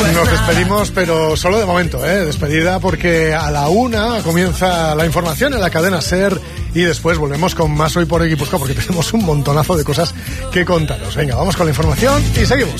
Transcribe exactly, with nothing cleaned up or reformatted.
Nos despedimos, pero solo de momento, ¿eh? Despedida porque a la una comienza la información en la cadena SER y después volvemos con más Hoy por Hoy Guipúzcoa porque tenemos un montonazo de cosas que contaros. Venga, vamos con la información y seguimos.